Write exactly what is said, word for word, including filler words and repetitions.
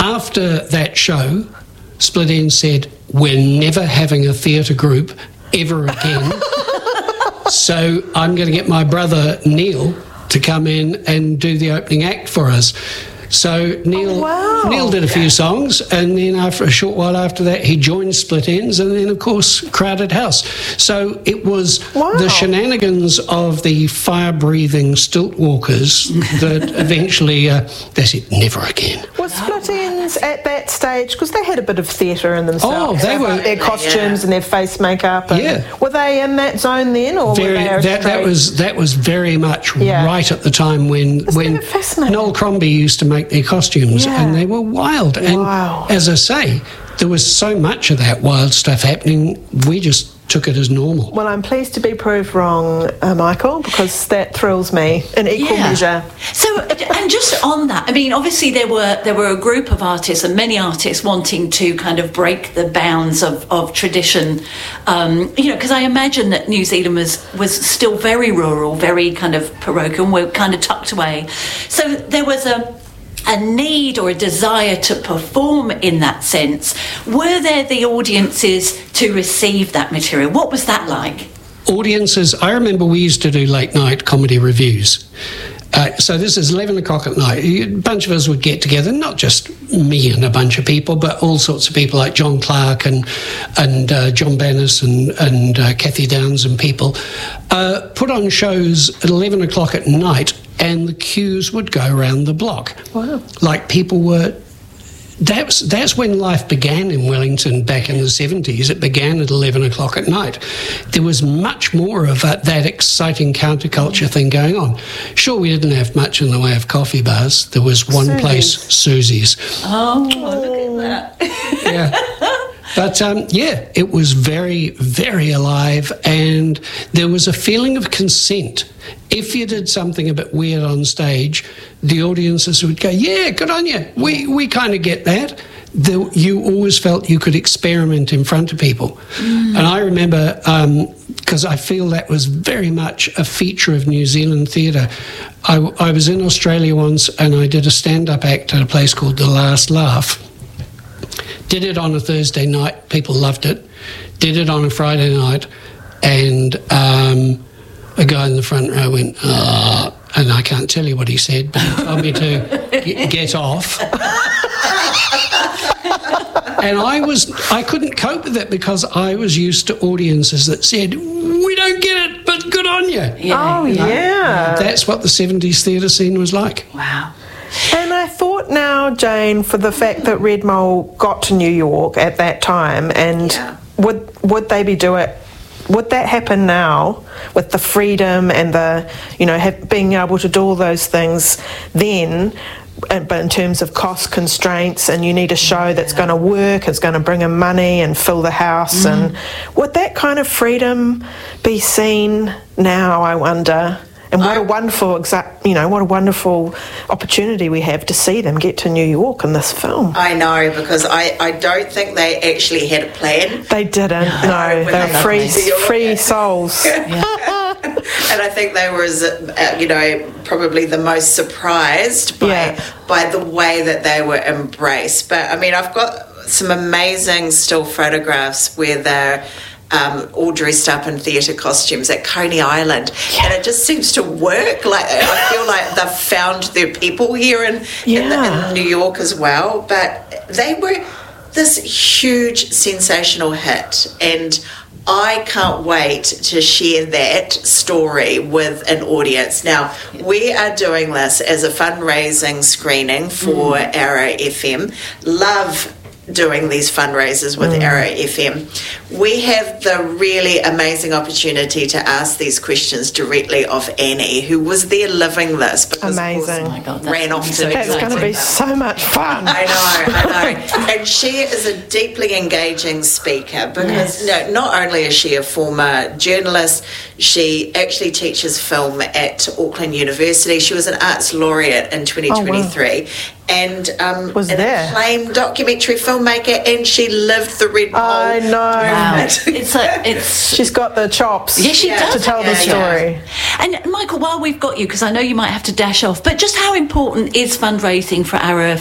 after that show, Split Enz said, we're never having a theatre group ever again. So I'm going to get my brother Neil to come in and do the opening act for us. So Neil, oh, wow. Neil did a few songs, and then after a short while after that, he joined Split Enz, and then of course Crowded House. So it was wow. the shenanigans of the fire-breathing stilt walkers that eventually uh, they said never again. Was Split Enz at that stage, because they had a bit of theatre in themselves? Oh, they were their costumes yeah. and their face makeup. And yeah, were they in that zone then, or very, were they that, that was that was very much yeah. right at the time when Isn't when that fascinating? Noel Crombie used to make their costumes, Yeah. and they were wild. And wow. as I say, there was so much of that wild stuff happening, we just took it as normal. Well, I'm pleased to be proved wrong, uh, Michael, because that thrills me in equal yeah. measure. So, and just on that, I mean, obviously there were there were a group of artists and many artists wanting to kind of break the bounds of, of tradition, um, you know, because I imagine that New Zealand was, was still very rural, very kind of parochial, and we're kind of tucked away. So there was a a need or a desire to perform in that sense. Were there the audiences to receive that material? What was that like? Audiences, I remember we used to do late night comedy reviews. Uh, so this is eleven o'clock at night. A bunch of us would get together, not just me and a bunch of people, but all sorts of people like John Clark and and uh, John Bannis and, and uh, Kathy Downs and people, uh, put on shows at eleven o'clock at night, and the queues would go around the block. Wow. Like people were... That's, that's when life began in Wellington back in the seventies. It began at eleven o'clock at night. There was much more of a, that exciting counterculture thing going on. Sure, we didn't have much in the way of coffee bars. There was one Susie's. place, Susie's. Oh, look at that. Yeah. But, um, yeah, it was very, very alive, and there was a feeling of consent. If you did something a bit weird on stage, the audiences would go, yeah, good on you. We, we kind of get that. The, you always felt you could experiment in front of people. Mm. And I remember, because um, I feel that was very much a feature of New Zealand theatre, I, I was in Australia once and I did a stand-up act at a place called The Last Laugh. Did it on a Thursday night, people loved it. Did it on a Friday night, and um, a guy in the front row went, ah, and I can't tell you what he said, but he told me to g- get off. And I was, I couldn't cope with it because I was used to audiences that said, we don't get it, but good on you. Yeah. Oh, yeah. That's what the seventies theatre scene was like. Wow. And I thought now, Jane, for the fact that Red Mole got to New York at that time, and yeah. would would they be do it? Would that happen now with the freedom and the, you know, have, being able to do all those things then? But in terms of cost constraints, and you need a show that's going to work, it's going to bring in money and fill the house, mm. and would that kind of freedom be seen now? I wonder. And what a wonderful, exact, you know, what a wonderful opportunity we have to see them get to New York in this film. I know, because I, I don't think they actually had a plan. They didn't. No, no they were free, free souls. Yeah. And I think they were, uh, you know, probably the most surprised by yeah. by the way that they were embraced. But I mean, I've got some amazing still photographs where they're Um, all dressed up in theatre costumes at Coney Island, yeah. and it just seems to work. Like I feel like they've found their people here in, yeah. in, the, in New York as well. But they were this huge sensational hit, and I can't wait to share that story with an audience. Now, we are doing this as a fundraising screening for mm. Arrow F M. Love doing these fundraisers with mm. Arrow F M. We have the really amazing opportunity to ask these questions directly of Annie, who was there living this, because amazing. Of course, oh my God, ran off to That's going to be so much fun. I know, I know. And she is a deeply engaging speaker, because yes. no, not only is she a former journalist, she actually teaches film at Auckland University. She was an arts laureate in twenty twenty-three. Oh, wow. And um, was an there. acclaimed documentary filmmaker, and she lived the Red Mole. I know. Wow. it's a, it's. She's got the chops. Yeah, she yeah. does to tell yeah, the story. Yeah. And Michael, while we've got you, because I know you might have to dash off, but just how important is fundraising for Arrow